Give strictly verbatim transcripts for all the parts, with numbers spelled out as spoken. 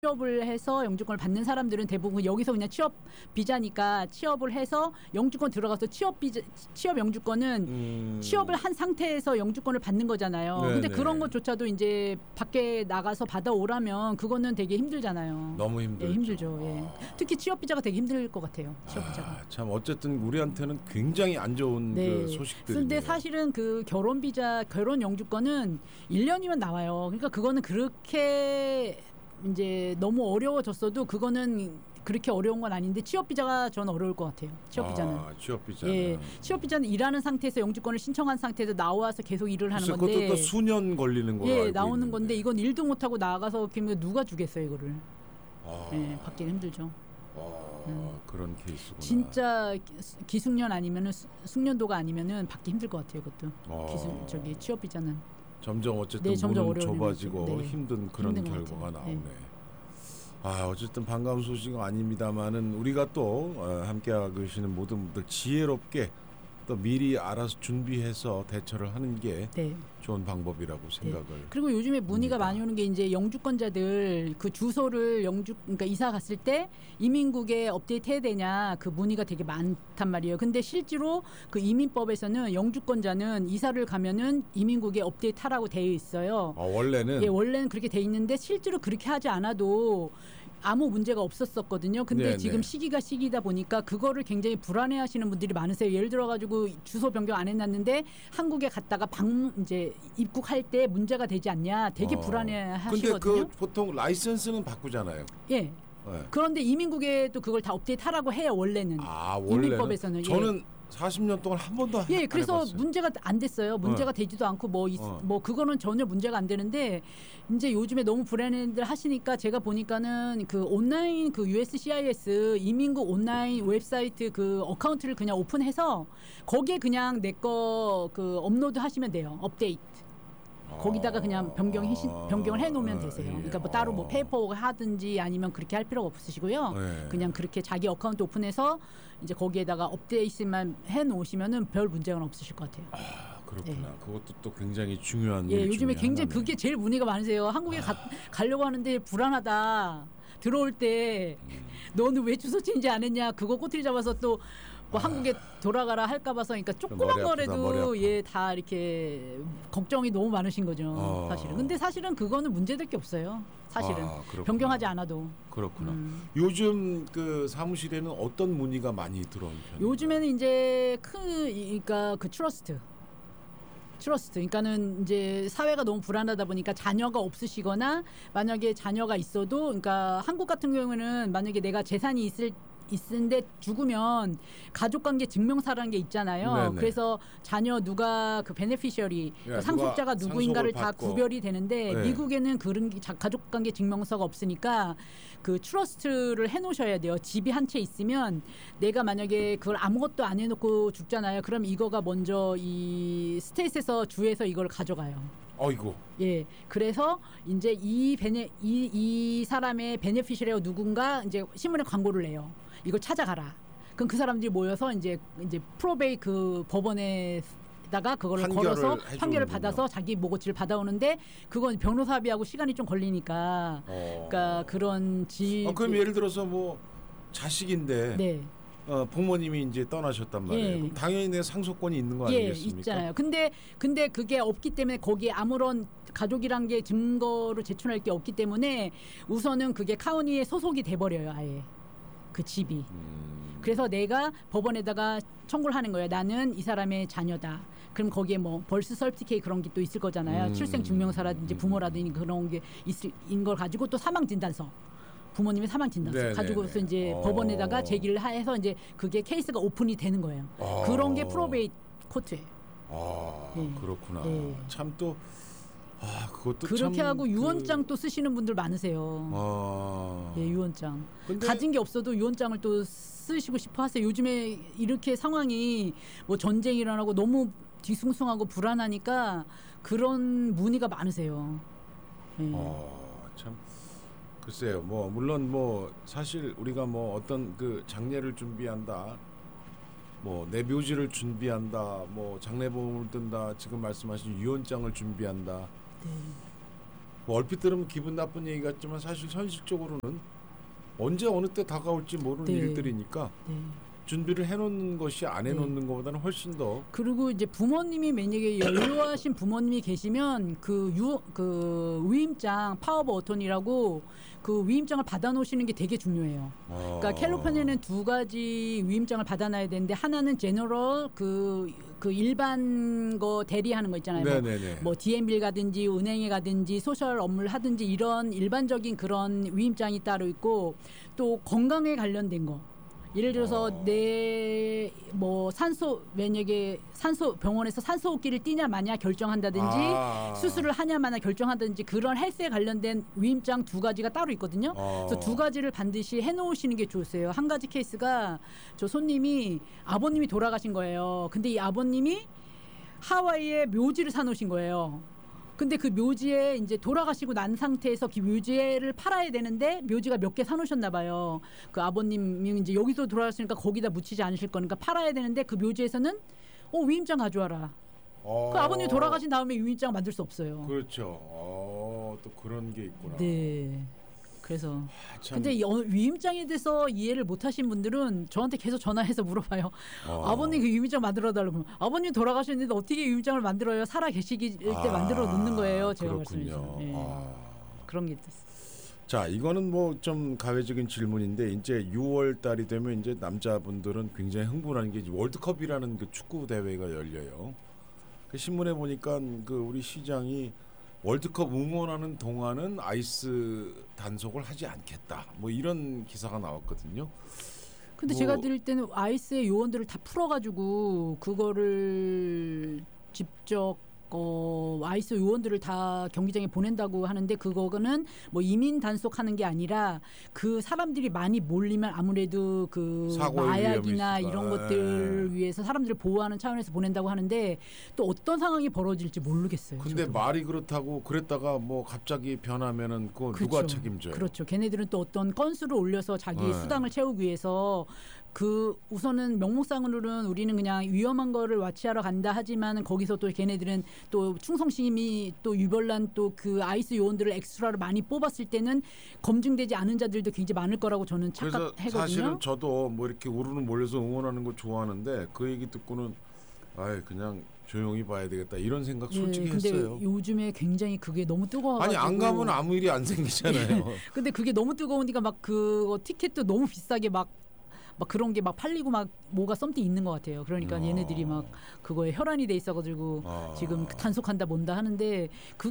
취업을 해서 영주권을 받는 사람들은 대부분 여기서 그냥 취업 비자니까 취업을 해서 영주권 들어가서 취업 비자 취업 영주권은 음. 취업을 한 상태에서 영주권을 받는 거잖아요. 네네. 근데 그런 것조차도 이제 밖에 나가서 받아오라면 그거는 되게 힘들잖아요. 너무 힘들죠. 예, 힘들죠. 예. 특히 취업 비자가 되게 힘들 것 같아요. 취업 비자가. 아, 참 어쨌든 우리한테는 굉장히 안 좋은 네. 그 소식들이네요. 근데 사실은 그 결혼 비자, 결혼 영주권은 일 년이면 나와요. 그러니까 그거는 그렇게 이제 너무 어려워졌어도 그거는 그렇게 어려운 건 아닌데 취업 비자가 저는 어려울 것 같아요. 취업 비자는. 아, 취업 비자는. 예, 취업 비자는 일하는 상태에서 영주권을 신청한 상태에서 나와서 계속 일을 하는 건데. 그것도 또 수년 걸리는 거로 예, 알고 나오는 있는데. 건데 이건 일도 못 하고 나가서 그러면 누가 주겠어요 이거를. 아. 예, 받기는 힘들죠. 아, 음. 그런 케이스구나. 진짜 기숙년 아니면은 숙년도가 아니면은 받기 힘들 것 같아요. 그것도. 아. 기숙 저기 취업 비자는. 점점 어쨌든 네, 점점 문은 좁아지고 네. 힘든 그런 힘든 결과가 나오네. 네. 아, 어쨌든 반가운 소식은 아닙니다만은 우리가 또 어, 함께하고 계시는 모든 분들 지혜롭게 또 미리 알아서 준비해서 대처를 하는 게 네. 좋은 방법이라고 생각을. 네. 그리고 요즘에 문의가 합니다. 많이 오는 게 이제 영주권자들 그 주소를 영주 그러니까 이사 갔을 때 이민국에 업데이트 해야 되냐 그 문의가 되게 많단 말이에요. 근데 실제로 그 이민법에서는 영주권자는 이사를 가면은 이민국에 업데이트 하라고 되어 있어요. 아, 원래는 예, 원래는 그렇게 돼 있는데 실제로 그렇게 하지 않아도 아무 문제가 없었었거든요. 근데 네네. 지금 시기가 시기다 보니까 그거를 굉장히 불안해하시는 분들이 많으세요. 예를 들어가지고 주소 변경 안 해놨는데 한국에 갔다가 방 이제 입국할 때 문제가 되지 않냐, 되게 어. 불안해하시거든요. 근데 그 보통 라이센스는 바꾸잖아요. 예. 네. 그런데 이민국에도 그걸 다 업데이트하라고 해요. 원래는. 아, 원래는. 이민법에서는. 저는 예. 사십 년 동안 한 번도 예, 안 그래서 해봤어요. 문제가 안 됐어요. 문제가 어. 되지도 않고 뭐, 이, 어. 뭐 그거는 전혀 문제가 안 되는데 이제 요즘에 너무 불안해들 하시니까 제가 보니까는 그 온라인 그 유에스시아이에스 이민국 온라인 웹사이트 그 어카운트를 그냥 오픈해서 거기에 그냥 내 거 그 업로드 하시면 돼요. 업데이트. 거기다가 그냥 변경 해 변경을 해 놓으면 되세요. 그러니까 뭐 따로 뭐 페이퍼워크 하든지 아니면 그렇게 할 필요가 없으시고요. 네. 그냥 그렇게 자기 어카운트 오픈해서 이제 거기에다가 업데이트만 해 놓으시면은 별 문제가 없으실 것 같아요. 아, 그렇구나. 네. 그것도 또 굉장히 중요한 예, 일 요즘에 중에 굉장히 하나네. 그게 제일 문의가 많으세요. 한국에 가, 가려고 하는데 불안하다. 들어올 때 음. 너는 왜 주소 체인지 안 했냐. 그거 꼬투리 잡아서 또 뭐 아. 한국에 돌아가라 할까 봐서 그러니까 머리 조그만 아프다, 머리 거라도 아파. 예, 다 이렇게 걱정이 너무 많으신 거죠. 어. 사실은. 근데 사실은 그거는 문제될 게 없어요. 사실은. 아, 그렇구나. 변경하지 않아도. 그렇구나. 음. 요즘 그 사무실에는 어떤 문의가 많이 들어오는 편이에요? 요즘에는 이제 큰 그러니까 그 트러스트 트러스트. 그러니까는 이제 사회가 너무 불안하다 보니까 자녀가 없으시거나 만약에 자녀가 있어도 그러니까 한국 같은 경우에는 만약에 내가 재산이 있을 있는데 죽으면 가족관계 증명사라는 게 있잖아요. 네네. 그래서 자녀 누가 그 베네피셔리 예, 그 상속자가 누가 누구인가를 상속을 다 받고. 구별이 되는데 네. 미국에는 그런 게 자- 가족관계 증명서가 없으니까 그 트러스트를 해놓으셔야 돼요. 집이 한 채 있으면 내가 만약에 그걸 아무것도 안 해놓고 죽잖아요. 그럼 이거가 먼저 이 스테이트에서 주에서 이걸 가져가요. 어이구. 예, 그래서 이제 이 베네 이, 이 사람의 베네피셔리가 누군가 이제 신문에 광고를 내요. 이걸 찾아가라. 그럼 그 사람들이 모여서 이제 이제 프로베이 그 법원에다가 그거를 판결을 걸어서 해주는군요. 판결을 받아서 자기 모고지를 받아오는데 그건 변호사비하고 시간이 좀 걸리니까 어. 그러니까 그런 지. 어, 그럼 예를 들어서 뭐 자식인데 네. 어, 부모님이 이제 떠나셨단 말이에요. 예. 그럼 당연히 내 상속권이 있는 거 예, 아니겠습니까? 있잖아요. 근데 근데 그게 없기 때문에 거기에 아무런 가족이란 게 증거로 제출할 게 없기 때문에 우선은 그게 카운티에 소속이 돼 버려요, 아예. 그 집이. 음. 그래서 내가 법원에다가 청구를 하는 거예요. 나는 이 사람의 자녀다. 그럼 거기에 뭐 벌스 서티피케이트 그런 게 또 있을 거잖아요. 음. 출생 증명서라든지 부모라든지 그런 게 있을 인 걸 가지고 또 사망 진단서. 부모님의 사망 진단서 네네네. 가지고서 이제 어. 법원에다가 제기를 해서 이제 그게 케이스가 오픈이 되는 거예요. 어. 그런 게 프로베이트 코트예요. 아, 예. 그렇구나. 예. 참 또 아, 그것도 그렇게 참 하고 그- 유언장 또 쓰시는 분들 많으세요. 아. 예, 유언장. 근데 가진 게 없어도 유언장을 또 쓰시고 싶어 하세요. 요즘에 이렇게 상황이 뭐 전쟁이 일어나고 너무 뒤숭숭하고 불안하니까 그런 문의가 많으세요. 예. 어, 참 글쎄요. 뭐 물론 뭐 사실 우리가 뭐 어떤 그 장례를 준비한다. 뭐 내 묘지를 준비한다. 뭐 장례보험을 든다. 지금 말씀하신 유언장을 준비한다. 네. 뭐 얼핏 들으면 기분 나쁜 얘기 같지만 사실 현실적으로는 언제 어느 때 다가올지 모르는 네. 일들이니까 네. 준비를 해놓는 것이 안 해놓는 네. 것보다는 훨씬 더. 그리고 이제 부모님이 만약에 연로하신 부모님이 계시면 그 유 그 위임장 파워 오브 어토니라고 그 위임장을 받아놓으시는 게 되게 중요해요. 아. 그러니까 캘리포니아는 두 가지 위임장을 받아놔야 되는데 하나는 제너럴 그, 그 일반 거 대리하는 거 있잖아요. 뭐, 뭐 디엠비를 가든지 은행에 가든지 소셜 업무를 하든지 이런 일반적인 그런 위임장이 따로 있고 또 건강에 관련된 거. 예를 들어서 어. 내 뭐 산소 만약에 산소 병원에서 산소 호흡기를 띄냐 마냐 결정한다든지 아. 수술을 하냐 마냐 결정한다든지 그런 헬스에 관련된 위임장 두 가지가 따로 있거든요. 어. 그래서 두 가지를 반드시 해놓으시는 게 좋으세요. 한 가지 케이스가 저 손님이 아버님이 돌아가신 거예요. 근데 이 아버님이 하와이에 묘지를 사놓으신 거예요. 근데 그 묘지에 이제 돌아가시고 난 상태에서 그 묘지를 팔아야 되는데 묘지가 몇 개 사놓으셨나 봐요. 그 아버님이 이제 여기서 돌아가시니까 거기다 묻히지 않으실 거니까 팔아야 되는데 그 묘지에서는 어 위임장 가져와라. 어... 그 아버님이 돌아가신 다음에 위임장 만들 수 없어요. 그렇죠. 어, 또 그런 게 있구나. 네. 그래서 아, 근데 위임장에 대해서 이해를 못하신 분들은 저한테 계속 전화해서 물어봐요. 어. 아버님 그 위임장 만들어 달라고. 아버님 돌아가셨는데 어떻게 위임장을 만들어요? 살아 계시기 때 아, 만들어 놓는 거예요. 제가 말씀드리죠. 네. 아. 그런 게 있었어요. 자, 이거는 뭐 좀 가외적인 질문인데 이제 유월 달이 되면 이제 남자분들은 굉장히 흥분하는 게 월드컵이라는 그 축구 대회가 열려요. 그 신문에 보니까 그 우리 시장이 월드컵 응원하는 동안은 아이스 단속을 하지 않겠다. 뭐 이런 기사가 나왔거든요. 근데 뭐 제가 들을 때는 아이스의 요원들을 다 풀어가지고 그거를 직접 어, 아이스 요원들을 다 경기장에 보낸다고 하는데 그거는 뭐 이민 단속하는 게 아니라 그 사람들이 많이 몰리면 아무래도 그 마약이나 이런 것들을 위해서 사람들을 보호하는 차원에서 보낸다고 하는데 또 어떤 상황이 벌어질지 모르겠어요. 근데 저도. 말이 그렇다고 그랬다가 뭐 갑자기 변하면은 그거 그렇죠. 누가 책임져요? 그렇죠. 걔네들은 또 어떤 건수를 올려서 자기의 네. 수당을 채우기 위해서 그 우선은 명목상으로는 우리는 그냥 위험한 거를 와치하러 간다 하지만 거기서 또 걔네들은 또 충성심이 또 유별난 또 그 아이스 요원들을 엑스트라로 많이 뽑았을 때는 검증되지 않은 자들도 굉장히 많을 거라고 저는 착각하거든요. 그래서 사실은 저도 뭐 이렇게 우르르 몰려서 응원하는 거 좋아하는데 그 얘기 듣고는 아예 그냥 조용히 봐야 되겠다 이런 생각 솔직히 네, 근데 했어요. 요즘에 굉장히 그게 너무 뜨거워가지고 아니 안 가면 아무 일이 안 생기잖아요. 근데 그게 너무 뜨거우니까 막 그 티켓도 너무 비싸게 막 막 그런 게 막 팔리고 막 뭐가 썸띵 있는 것 같아요. 그러니까 어. 얘네들이 막 그거에 혈안이 돼 있어가지고 어. 지금 단속한다 뭔다 하는데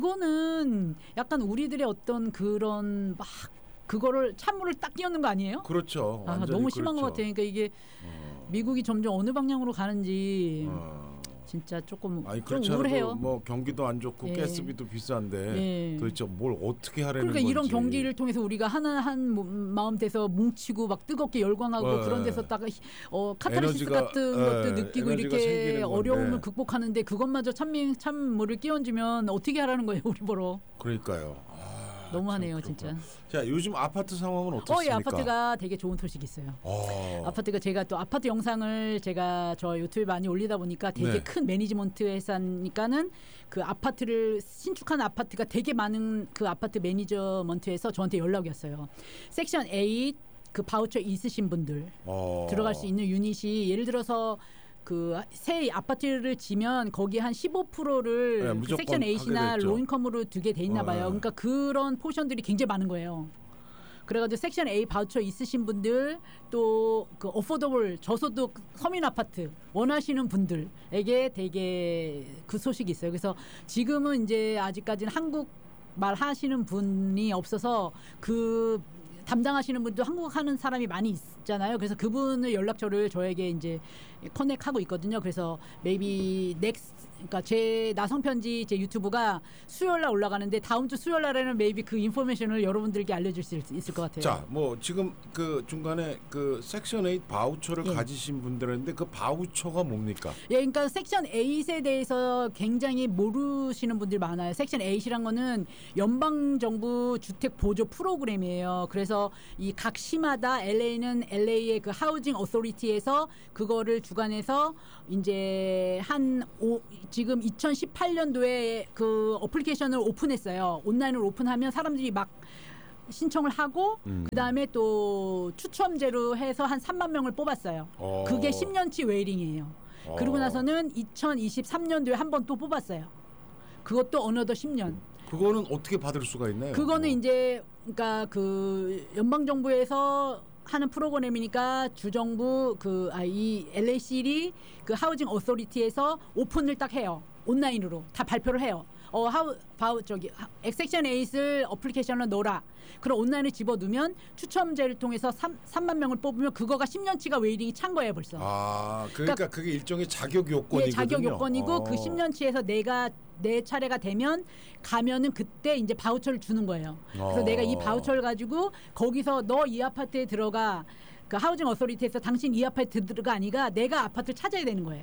그거는 약간 우리들의 어떤 그런 막 그거를 찬물을 딱 끼얹는 거 아니에요? 그렇죠. 아, 너무 심한 그렇죠. 것 같아요. 그러니까 이게 어. 미국이 점점 어느 방향으로 가는지 어. 진짜 조금 아니, 좀 우울해요. 뭐 경기도 안 좋고 예. 가스비도 비싼데 예. 도대체 뭘 어떻게 하려는 그러니까 건지. 이런 경기를 통해서 우리가 하나 한 마음 돼서 뭉치고 막 뜨겁게 열광하고 어, 그런 데서 딱 어, 카타르시스 에너지가, 같은 예, 것도 느끼고 이렇게 어려움을 극복하는데 그것마저 찬미, 찬물을 끼얹으면 어떻게 하라는 거예요, 우리 보러. 그러니까요. 너무하네요, 진짜. 자, 요즘 아파트 상황은 어떻습니까? 어, 예, 아파트가 되게 좋은 소식이 있어요. 오. 아파트가 제가 또 아파트 영상을 제가 저 유튜브에 많이 올리다 보니까 되게 네. 큰 매니지먼트 회사니까는 그 아파트를 신축한 아파트가 되게 많은 그 아파트 매니저먼트에서 저한테 연락이 왔어요. 섹션 에잇 그 바우처 있으신 분들 오. 들어갈 수 있는 유닛이 예를 들어서 그 새 아파트를 지면 거기 한 십오 퍼센트를 네, 그 섹션 에잇이나 로인컴으로 두게 돼 있나 봐요. 어, 네. 그러니까 그런 포션들이 굉장히 많은 거예요. 그래가지고 섹션 에잇 바우처 있으신 분들 또 그 어포더블 저소득 서민 아파트 원하시는 분들에게 되게 그 소식이 있어요. 그래서 지금은 이제 아직까지는 한국말 하시는 분이 없어서 그 담당하시는 분도 한국어 하는 사람이 많이 있잖아요. 그래서 그분의 연락처를 저에게 이제 커넥하고 있거든요. 그래서 maybe next 그러니까 제 나성 편지 제 유튜브가 수요일 날 올라가는데 다음 주 수요일 날에는 maybe 그 인포메이션을 여러분들께 알려줄 수 있을 것 같아요. 자, 뭐 지금 그 중간에 그 섹션 에잇 바우처를 예. 가지신 분들인데 그 바우처가 뭡니까? 예, 그러니까 섹션 에잇에 대해서 굉장히 모르시는 분들이 많아요. 섹션 에잇이란 거는 연방 정부 주택 보조 프로그램이에요. 그래서 이 각 시마다 엘에이는 엘에이의 그 하우징 어소리티에서 그거를 주관해서 이제 한 오 지금 이천십팔 년도에 그 어플리케이션을 오픈했어요. 온라인으로 오픈하면 사람들이 막 신청을 하고 음. 그다음에 또 추첨제로 해서 한 삼만 명을 뽑았어요. 오. 그게 십 년치 웨이팅이에요. 오. 그러고 나서는 이천이십삼 년도에 한 번 또 뽑았어요. 그것도 어느덧 십 년. 그거는 어떻게 받을 수가 있나요? 그거는 뭐. 이제 그러니까 그 연방 정부에서 하는 프로그램이니까 주정부 그 아 이 엘에이씨이 그 하우징 어소리티에서 오픈을 딱 해요. 온라인으로 다 발표를 해요. 어 하우 바우 저기 엑섹션 에잇을 어플리케이션을 넣어라. 그럼 온라인에 집어넣으면 추첨제를 통해서 삼만 명을 뽑으면 그거가 십 년치가 웨이팅이 찬 거예요 벌써. 아 그러니까, 그러니까 그게 일종의 자격 요건이거든요. 예, 자격 요건이고 어. 그 십 년치에서 내가 내 차례가 되면 가면은 그때 이제 바우처를 주는 거예요. 그래서 어. 내가 이 바우처를 가지고 거기서 너 이 아파트에 들어가 그 하우징 어소리티에서 당신 이 아파트 들어가 아니가 내가 아파트를 찾아야 되는 거예요.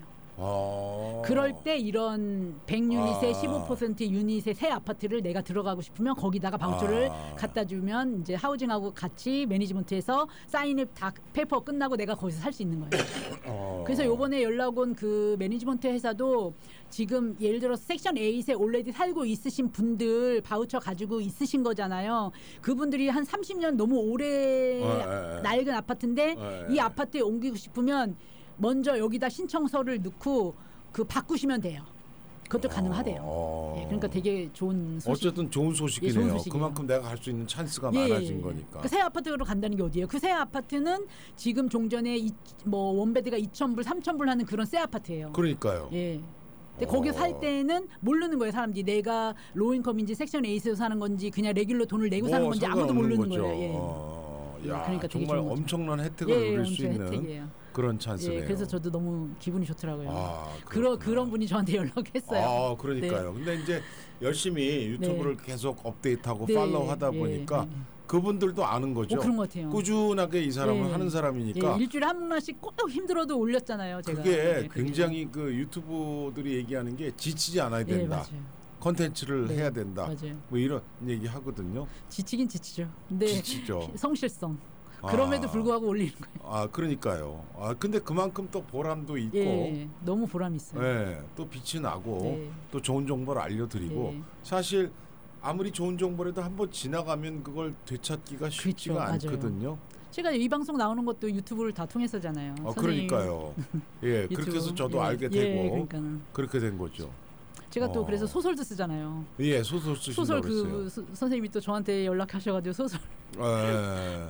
아. 그럴 때 이런 백 유닛에 아. 십오 퍼센트 유닛의 새 아파트를 내가 들어가고 싶으면 거기다가 바우처를 아. 갖다 주면 이제 하우징하고 같이 매니지먼트에서 사인을 다 페이퍼 끝나고 내가 거기서 살 수 있는 거예요. 아. 그래서 요번에 연락 온 그 매니지먼트 회사도 지금 예를 들어서 섹션 에잇에 올레디 살고 있으신 분들 바우처 가지고 있으신 거잖아요. 그분들이 한 삼십 년 너무 오래 아. 낡은 아파트인데 아. 이 아파트에 옮기고 싶으면 먼저 여기다 신청서를 넣고 그 바꾸시면 돼요. 그것도 어, 가능하대요. 어. 예, 그러니까 되게 좋은 소식. 어쨌든 좋은 소식이네요. 예, 좋은 그만큼 내가 할 수 있는 찬스가 예, 많아진 거니까. 그 새 아파트로 간다는 게 어디예요? 그 새 아파트는 지금 종전에 이, 뭐 원베드가 이천 불, 삼천 불 하는 그런 새 아파트예요. 그러니까요. 예. 근데 거기 살 때는 모르는 거예요. 사람들이 내가 로인컴인지 섹션 에잇에서 사는 건지 그냥 레귤러 돈을 내고 뭐 사는 건지 아무도 모르는 거죠. 거예요. 예. 어, 야, 그러니까 정말 엄청난 혜택을 예, 누릴 수 있는 혜택이에요. 그런 찬스네요. 예, 그래서 저도 너무 기분이 좋더라고요. 아, 그런 그런 분이 저한테 연락했어요. 아, 그러니까요. 네. 근데 이제 열심히 유튜브를 네. 계속 업데이트하고 네. 팔로우하다 보니까 네. 그분들도 아는 거죠. 오, 그런 것 같아요. 꾸준하게 이 사람은 네. 하는 사람이니까. 네. 일주일에 한 번씩 꼭 힘들어도 올렸잖아요. 제가. 그게 네, 굉장히 그 유튜브들이 얘기하는 게 지치지 않아야 된다. 네, 컨텐츠를 네, 해야 된다. 맞아요. 뭐 이런 얘기 하거든요. 지치긴 지치죠. 근데 지치죠. 성실성. 그럼에도 아, 불구하고 올리는 거예요. 아 그러니까요. 아 근데 그만큼 또 보람도 있고 예, 너무 보람 있어요. 예, 또 빛이 나고 네. 또 좋은 정보를 알려드리고 네. 사실 아무리 좋은 정보라도 한번 지나가면 그걸 되찾기가 쉽지가 그렇죠, 않거든요. 맞아요. 제가 이 방송 나오는 것도 유튜브를 다 통해서잖아요. 아, 그러니까요. 예, 그렇게 해서 저도 예, 알게 되고 예, 그러니까는. 그렇게 된 거죠. 제가 또 어. 그래서 소설도 쓰잖아요. 예, 소설 쓰신다고 소설 그 소, 선생님이 또 저한테 연락하셔가지고 소설. 예.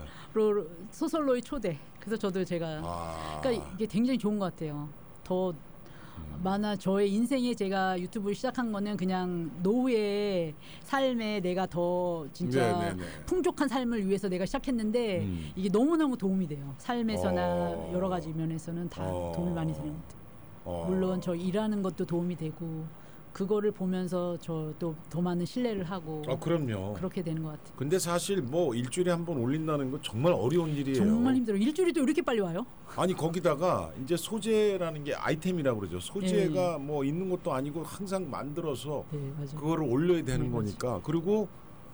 소설로의 초대. 그래서 저도 제가 아. 그러니까 이게 굉장히 좋은 것 같아요. 더 음. 많아 저의 인생에 제가 유튜브를 시작한 거는 그냥 노후의 삶에 내가 더 진짜 네네네. 풍족한 삶을 위해서 내가 시작했는데 음. 이게 너무너무 도움이 돼요. 삶에서나 어. 여러 가지 면에서는 다 어. 도움이 많이 되는 것 같아요. 어. 물론 저 일하는 것도 도움이 되고 그거를 보면서 저 또 더 많은 신뢰를 하고 아 그럼요. 그렇게 되는 것 같아요. 근데 사실 뭐 일주일에 한 번 올린다는 건 정말 어려운 일이에요. 정말 힘들어요. 일주일에도 이렇게 빨리 와요? 아니 거기다가 이제 소재라는 게 아이템이라고 그러죠. 소재가 네. 뭐 있는 것도 아니고 항상 만들어서 네, 그거를 올려야 되는 네, 거니까 맞아요. 그리고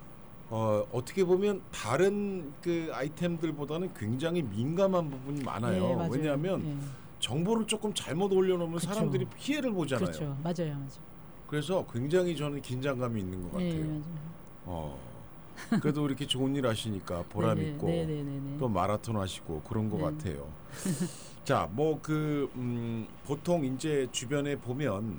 어, 어떻게 보면 다른 그 아이템들보다는 굉장히 민감한 부분이 많아요. 네, 왜냐하면 네. 정보를 조금 잘못 올려놓으면 그쵸. 사람들이 피해를 보잖아요. 그렇죠. 맞아요, 맞아요. 그래서 굉장히 저는 긴장감이 있는 것 같아요. 네, 맞아요. 어, 그래도 이렇게 좋은 일 하시니까 보람 네네, 있고 네네네네. 또 마라톤 하시고 그런 것 네. 같아요. 자, 뭐 그 음, 보통 이제 주변에 보면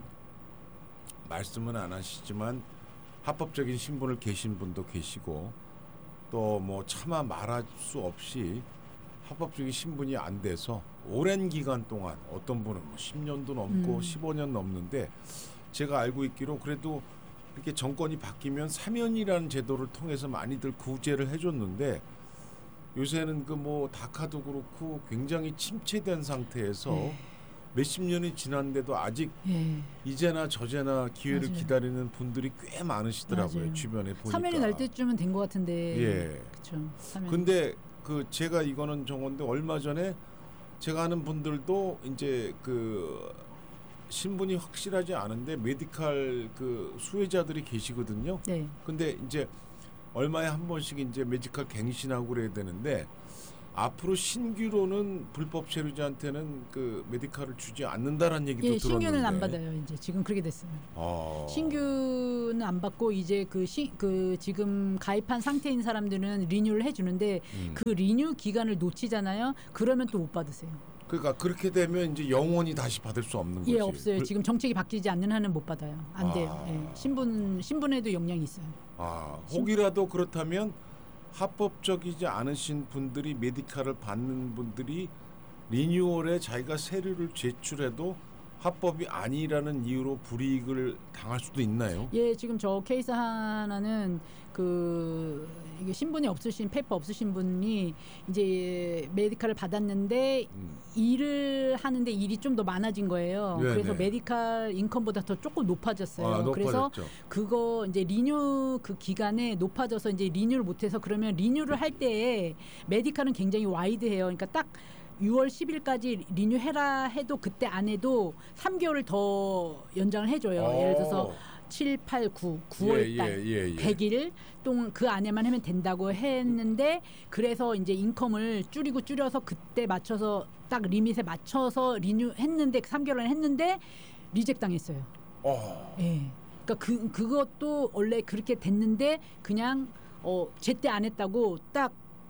말씀은 안 하시지만 합법적인 신분을 계신 분도 계시고 또 뭐 차마 말할 수 없이 합법적인 신분이 안 돼서 오랜 기간 동안 어떤 분은 뭐 십 년도 넘고 음. 십오 년 넘는데 제가 알고 있기로 그래도 이렇게 정권이 바뀌면 사면이라는 제도를 통해서 많이들 구제를 해줬는데 요새는 그 뭐 다카도 그렇고 굉장히 침체된 상태에서 네. 몇십 년이 지났는데도 아직 네. 이제나 저제나 기회를 맞아요. 기다리는 분들이 꽤 많으시더라고요. 맞아요. 주변에 보니까. 사면이 날 때쯤은 된 것 같은데. 예. 그렇죠. 근데 그 제가 이거는 정원데 얼마 전에 제가 아는 분들도 이제 그 신분이 확실하지 않은데 메디칼 그 수혜자들이 계시거든요. 네. 근데 이제 얼마에 한 번씩 이제 메디칼 갱신하고 그래야 되는데 앞으로 신규로는 불법 체류자한테는 그 메디칼을 주지 않는다라는 얘기도 예, 들었는데. 신규는 안 받아요. 이제 지금 그렇게 됐어요. 어. 신규는 안 받고 이제 그, 시, 그 지금 가입한 상태인 사람들은 리뉴를 해주는데 음. 그 리뉴 기간을 놓치잖아요. 그러면 또 못 받으세요. 그러니까 그렇게 되면 이제 영원히 다시 받을 수 없는 거지. 예, 없어요. 불... 지금 정책이 바뀌지 않는 한은 못 받아요. 안 아. 돼요. 예. 신분 신분에도 영향이 있어요. 아, 혹이라도 그렇다면 합법적이지 않으신 분들이 메디칼을 받는 분들이 리뉴얼에 자기가 세류를 제출해도 합법이 아니라는 이유로 불이익을 당할 수도 있나요? 예, 지금 저 케이스 하나는 그 이게 신분이 없으신 페이퍼 없으신 분이 이제 메디칼을 받았는데 음. 일을 하는데 일이 좀 더 많아진 거예요. 네네. 그래서 메디칼 인컴보다 더 조금 높아졌어요. 아, 그래서 그거 이제 리뉴 그 기간에 높아져서 이제 리뉴를 못해서 그러면 리뉴를 할 때에 메디칼은 굉장히 와이드해요. 그러니까 딱 유월 십일까지 리뉴해라 해도 그때 안 해도 삼 개월을 더 연장을 해줘요. 오. 예를 들어서 칠, 팔, 구, 구월달 예, 예, 예, 예. 백 일 동안 그 안에만 하면 된다고 했는데 그래서 이제 인컴을 줄이고 줄여서 그때 맞춰서 딱 리밋에 맞춰서 리뉴했는데 삼 개월 안에 했는데 리젝 당했어요. 어. 예. 그러니까 그 그것도 원래 그렇게 됐는데 그냥 어 제때 안 했다고 딱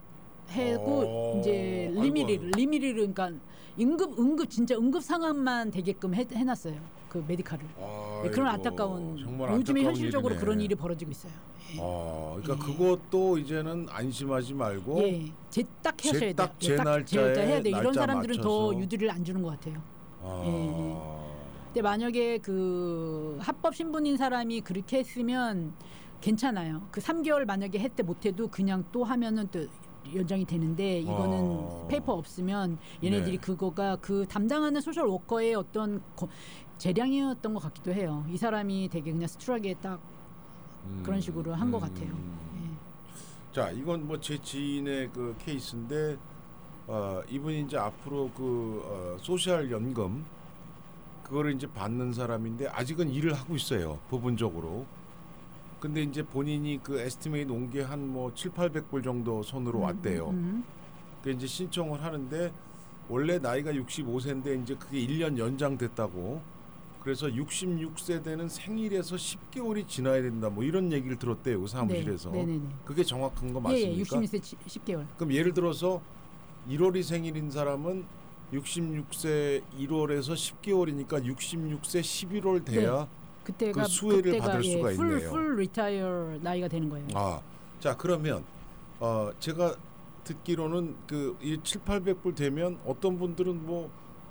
해고 어. 이제 리미리를 리미리를 그러니까 응급 응급 진짜 응급 상황만 되게끔 해, 해놨어요. 그 메디칼을. 아이고, 그런 안타까운 정말 요즘에 안타까운 현실적으로 일이네. 그런 일이 벌어지고 있어요. 예. 아, 그러니까 예. 그것도 이제는 안심하지 말고 예, 제딱 하셔야 돼요. 딱 제 예, 딱 날짜에 해야 돼. 이런 날짜 사람들은 맞춰서. 더 유두리를 안 주는 것 같아요. 아. 예. 근데 만약에 그 합법 신분인 사람이 그렇게 했으면 괜찮아요. 그 삼 개월 만약에 했대 못해도 그냥 또 하면은 또 연장이 되는데 이거는 어. 페이퍼 없으면 얘네들이 네. 그거가 그 담당하는 소셜 워커의 어떤 거, 재량이었던 것 같기도 해요. 이 사람이 되게 그냥 스트라게 딱 음. 그런 식으로 한 것 음. 같아요. 자, 이건 뭐 제 지인의 그 케이스인데 어, 이분이 이제 앞으로 그 어, 소셜 연금 그거를 이제 받는 사람인데 아직은 일을 하고 있어요. 부분적으로. 근데 이제 본인이 그 에스티메이트 온 게 한 뭐 칠팔백 불 정도 손으로 음, 왔대요. 음. 그 이제 신청을 하는데 원래 나이가 육십오 세인데 이제 그게 일 년 연장됐다고. 그래서 육십육 세 되는 생일에서 십 개월이 지나야 된다. 뭐 이런 얘기를 들었대요. 그 사무실에서. 네, 네네네. 그게 정확한 거 예, 맞습니까? 예, 육십육 세 십 개월. 그럼 예를 들어서 일월이 생일인 사람은 육십육 세 일월에서 십 개월이니까 육십육 세 십일월 돼야 네. 그때가 그 수혜를 그때가, 받을 예, 수가 풀, 있네요. 풀 리타이어 나이가 되는 거예요. 아, 자 그러면 어, 제가 듣기로는 그 이 칠팔백 불 되면 어떤 분들은 뭐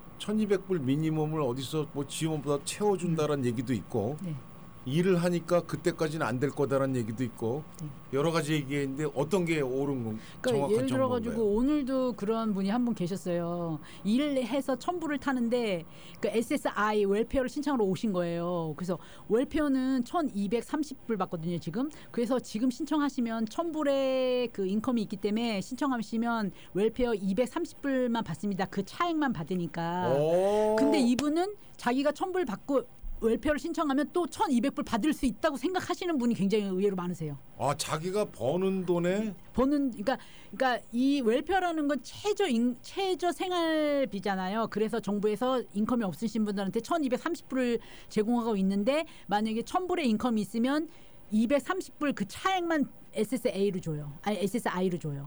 천이백 불 미니멈을 어디서 뭐 지원보다 채워준다라는 음. 얘기도 있고 네. 일을 하니까 그때까지는 안 될 거다라는 얘기도 있고 네. 여러 가지 얘기인데 어떤 게 옳은 건 그러니까 정확한 예를 들어가지고 정보인가요? 오늘도 그런 분이 한 분 계셨어요. 일을 해서 첨부를 타는데 그 에스에스아이 웰페어를 신청하러 오신 거예요. 그래서 웰페어는 천이백삼십 불 받거든요 지금. 그래서 지금 신청하시면 첨부의 그 인컴이 있기 때문에 신청하시면 웰페어 이백삼십 불만 받습니다. 그 차액만 받으니까. 오. 근데 이분은 자기가 첨부를 받고 웰페어를 신청하면 또 천이백 불 받을 수 있다고 생각하시는 분이 굉장히 의외로 많으세요. 아, 자기가 버는 돈에 버는 그러니까 그러니까 이 웰페어라는 건 최저 인, 최저 생활비잖아요. 그래서 정부에서 인컴이 없으신 분들한테 천이백삼십 불을 제공하고 있는데 만약에 천 불의 인컴이 있으면 이백삼십 불 그 차액만 에스에스에이로 줘요. 아니 에스에스아이로 줘요.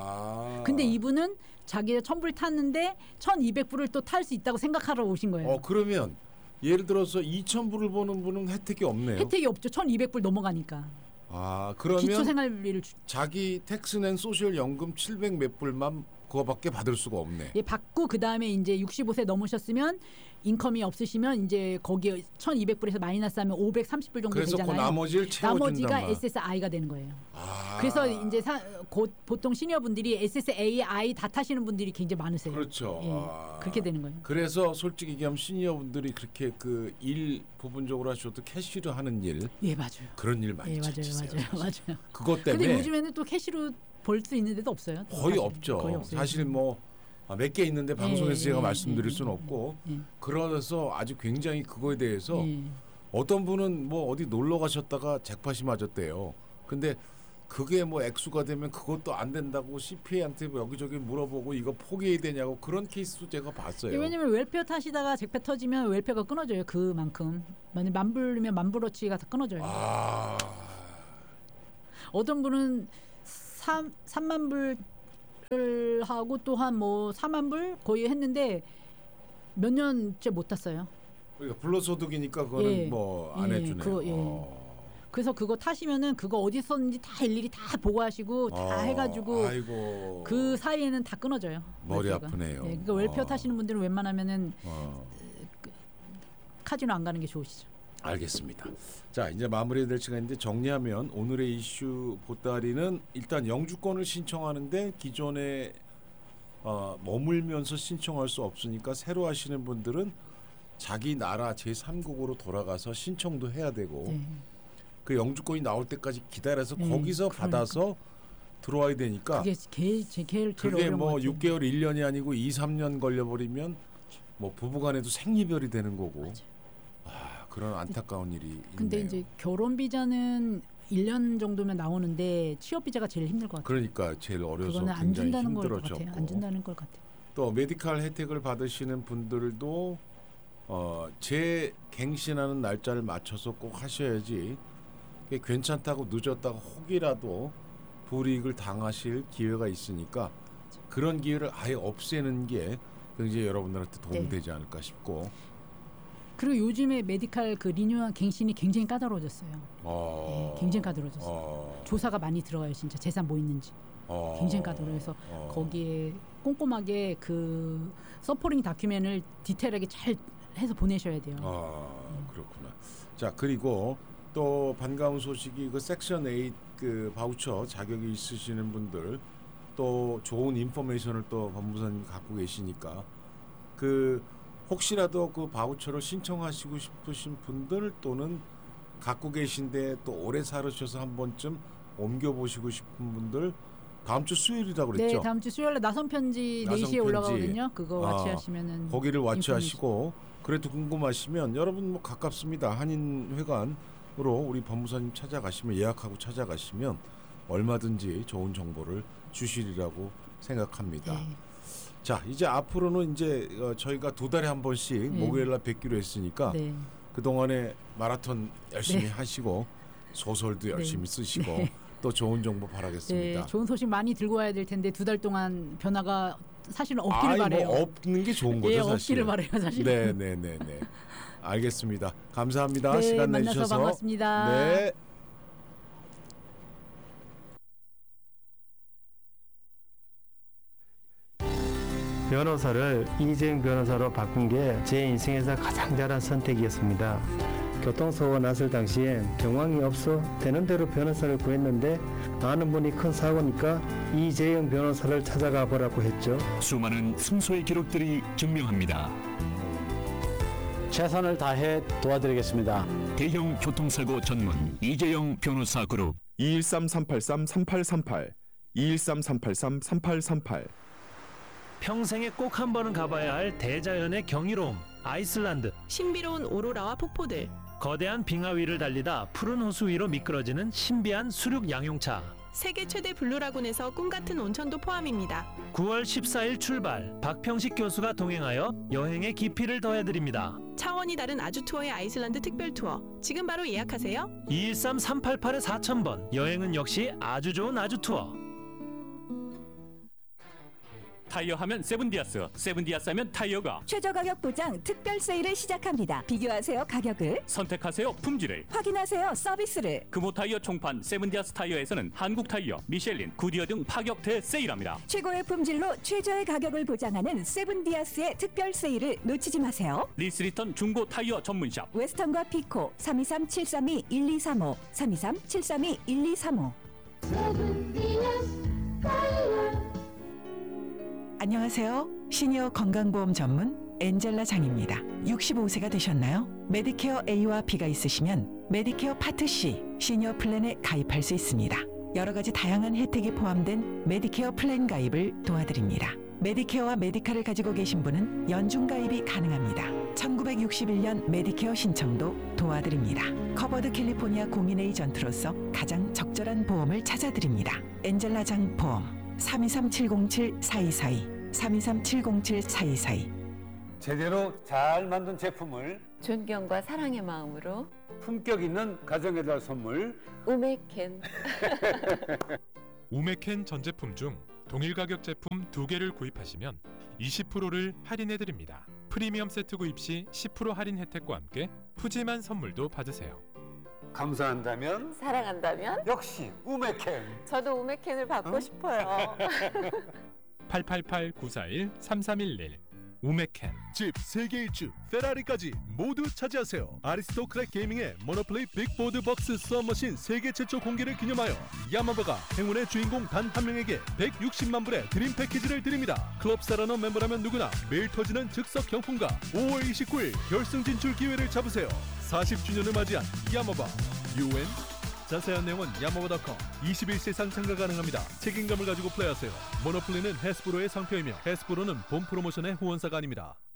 아. 근데 이분은 자기가 천 불 탔는데 천이백 불을 또 탈 수 있다고 생각하러 오신 거예요. 어, 그러면 예를 들어서 이천 불을 버는 분은 혜택이 없네요. 혜택이 없죠. 천이백 불 넘어가니까. 아, 그러면 기초 생활비를 주... 자기 텍스 낸 소셜 연금 칠백 몇 불만 그거밖에 받을 수가 없네. 예, 받고 그다음에 이제 육십오 세 넘으셨으면 인컴이 없으시면 이제 거기에 천이백 불에서 마이너스하면 오백삼십 불 정도 그래서 되잖아요. 그 나머지를 채워준단 나머지가 말. 에스에스아이가 되는 거예요. 아. 그래서 이제 사, 곧 보통 시니어분들이 에스에스에이 다 타시는 분들이 굉장히 많으세요. 그렇죠. 예, 아. 그렇게 되는 거예요. 그래서 솔직히 얘기하면 시니어분들이 그렇게 그 일 부분적으로 하셔도 캐시로 하는 일, 예, 맞아요. 그런 일 많이 예, 맞아요, 찾으세요. 맞아요, 맞아요. 그것 때문에 근데 요즘에는 또 캐시로 벌 수 있는 데도 없어요. 거의 사실. 없죠. 거의 없어요. 사실 뭐 몇 개 있는데 방송에서 예, 제가 예, 말씀드릴 예, 수는 예, 없고 예. 그래서 아주 굉장히 그거에 대해서 예. 어떤 분은 뭐 어디 놀러 가셨다가 잭팟이 맞았대요. 근데 그게 뭐 액수가 되면 그것도 안 된다고 씨피에이한테 여기저기 물어보고 이거 포기해야 되냐고 그런 케이스도 제가 봤어요. 왜냐면 웰페어 타시다가 잭패 터지면 웰페어가 끊어져요. 그만큼. 만약 만불이면 만불어치가 다 끊어져요. 아... 어떤 분은 삼만 불을 하고 또 한 뭐 사만 불 거의 했는데 몇 년째 못 탔어요. 그러니까 불로소득이니까 그거는 예. 뭐 안 예. 해주네요. 그거, 예. 어. 그래서 그거 타시면은 그거 어디 썼는지 다 일일이 다 보고하시고 다 아, 해가지고 아이고. 그 사이에는 다 끊어져요. 머리 웰페어가. 아프네요. 네, 그러니까 웰페어 어. 타시는 분들은 웬만하면은 어. 그, 카지노 안 가는 게 좋으시죠. 알겠습니다. 자, 이제 마무리해야 될 시간인데 정리하면 오늘의 이슈 보따리는 일단 영주권을 신청하는데 기존에 어, 머물면서 신청할 수 없으니까 새로 하시는 분들은 자기 나라 제삼국으로 돌아가서 신청도 해야 되고 네. 그 영주권이 나올 때까지 기다려서 네, 거기서 그러니까. 받아서 들어와야 되니까 그게 제일 제일 제일 그게 어려운 것 뭐 같아요. 육 개월 일 년이 아니고 이, 삼 년 걸려버리면 뭐 부부간에도 생이별이 되는 거고 맞아요. 아, 그런 안타까운 일이 근데 있네요. 이제 결혼 비자는 일 년 정도면 나오는데 취업 비자가 제일 힘들 것 같아요. 그러니까 제일 어려서 그거는 안 굉장히 준다는 걸 같아요. 힘들어졌고 안 준다는 걸 같아요. 또 메디칼 혜택을 받으시는 분들도 어, 재갱신하는 날짜를 맞춰서 꼭 하셔야지 그게 괜찮다고 늦었다가 혹이라도 불이익을 당하실 기회가 있으니까 그런 기회를 아예 없애는 게 굉장히 여러분들한테 도움이 네. 되지 않을까 싶고 그리고 요즘에 메디칼 그 리뉴얼 갱신이 굉장히 까다로워졌어요. 어, 네, 굉장히 까다로워졌어요. 어, 조사가 많이 들어가요. 진짜 재산 뭐 있는지. 어, 굉장히 까다로워서 어. 거기에 꼼꼼하게 그 서포링 다큐멘을 디테일하게 잘 해서 보내셔야 돼요. 아, 그렇구나. 자, 그리고 또 반가운 소식이 그 섹션 에잇 그 바우처 자격이 있으시는 분들 또 좋은 인포메이션을 또 법무사님이 갖고 계시니까 그 혹시라도 그 바우처를 신청하시고 싶으신 분들 또는 갖고 계신데 또 오래 살으셔서 한 번쯤 옮겨보시고 싶은 분들 다음 주 수요일이라고 그랬죠? 네, 다음 주 수요일에 나선 편지 나선 네 시에 편지. 올라가거든요. 그거 아, 와치하시면은 거기를 와치하시고 그래도 궁금하시면 여러분 뭐 가깝습니다. 한인회관으로 우리 법무사님 찾아가시면 예약하고 찾아가시면 얼마든지 좋은 정보를 주시리라고 생각합니다. 네. 자, 이제 앞으로는 이제 어, 저희가 두 달에 한 번씩 네. 목요일날 뵙기로 했으니까 네. 그 동안에 마라톤 열심히 네. 하시고 소설도 열심히 네. 쓰시고 네. 또 좋은 정보 바라겠습니다. 네, 좋은 소식 많이 들고 와야 될 텐데 두 달 동안 변화가 사실은 없기를 아이, 바래요. 뭐 없는 게 좋은 거죠, 예, 사실. 없기를 바래요, 사실. 네, 네, 네, 네. 알겠습니다. 감사합니다. 네, 시간 만나서 내주셔서. 반갑습니다. 네. 변호사를 이재용 변호사로 바꾼 게 제 인생에서 가장 잘한 선택이었습니다. 교통사고가 났을 당시엔 정황이 없어 되는 대로 변호사를 구했는데 아는 분이 큰 사고니까 이재용 변호사를 찾아가 보라고 했죠. 수많은 승소의 기록들이 증명합니다. 최선을 다해 도와드리겠습니다. 대형 교통사고 전문 이재용 변호사 그룹 이일삼 삼팔삼 삼팔삼팔 이일삼 삼팔삼 삼팔삼팔 평생에 꼭 한 번은 가봐야 할 대자연의 경이로움, 아이슬란드. 신비로운 오로라와 폭포들, 거대한 빙하 위를 달리다 푸른 호수 위로 미끄러지는 신비한 수륙 양용차. 세계 최대 블루라군에서 꿈같은 온천도 포함입니다. 구월 십사일 출발, 박평식 교수가 동행하여 여행의 깊이를 더해드립니다. 차원이 다른 아주 투어의 아이슬란드 특별 투어. 지금 바로 예약하세요. 이일삼 삼팔팔 사천 번. 여행은 역시 아주 좋은 아주 투어. 타이어 하면 세븐디아스, 세븐디아스 하면 타이어가 최저 가격 보장 특별 세일을 시작합니다. 비교하세요 가격을, 선택하세요 품질을, 확인하세요 서비스를. 금호 타이어 총판 세븐디아스 타이어에서는 한국 타이어, 미셸린, 구디어 등 파격 대세일합니다. 최고의 품질로 최저의 가격을 보장하는 세븐디아스의 특별 세일을 놓치지 마세요. 리스리턴 중고 타이어 전문샵 웨스턴과 피코 삼이삼 칠삼이 일이삼오 삼이삼 칠삼이 일이삼오. 안녕하세요. 시니어 건강보험 전문 엔젤라 장입니다. 육십오 세가 되셨나요? 메디케어 A와 B가 있으시면 메디케어 파트 C 시니어 플랜에 가입할 수 있습니다. 여러 가지 다양한 혜택이 포함된 메디케어 플랜 가입을 도와드립니다. 메디케어와 메디카를 가지고 계신 분은 연중 가입이 가능합니다. 천구백육십일 년 메디케어 신청도 도와드립니다. 커버드 캘리포니아 공인 에이전트로서 가장 적절한 보험을 찾아드립니다. 엔젤라장 보험 삼이삼 칠공칠 사이사이 삼이삼 칠공칠 사이사이. 제대로 잘 만든 제품을 존경과 사랑의 마음으로 품격 있는 가정에 달 선물 우메켄. 우메켄 전 제품 중 동일 가격 제품 두 개를 구입하시면 이십 퍼센트를 할인해드립니다. 프리미엄 세트 구입 시 십 퍼센트 할인 혜택과 함께 푸짐한 선물도 받으세요. 감사한다면 사랑한다면 역시 우메켄. 저도 우메켄을 받고 어? 싶어요. 팔팔팔 구사일 삼삼일일 우메켄. 집 세계 일주 페라리까지 모두 차지하세요. 아리스토크랙 게이밍의 모노플레이 빅보드 박스 수압머신 세계 최초 공개를 기념하여 야마바가 행운의 주인공 단 한 명에게 백육십만 불의 드림 패키지를 드립니다. 클럽 사라너 멤버라면 누구나 매일 터지는 즉석 경품과 오월 이십구일 결승 진출 기회를 잡으세요. 사십 주년을 맞이한 야마바 유엔. 자세한 내용은 야마바 닷컴. 이십일 세 이상 참가 가능합니다. 책임감을 가지고 플레이하세요. 모노플레이는 해스브로의 상표이며 해스브로는 본 프로모션의 후원사가 아닙니다.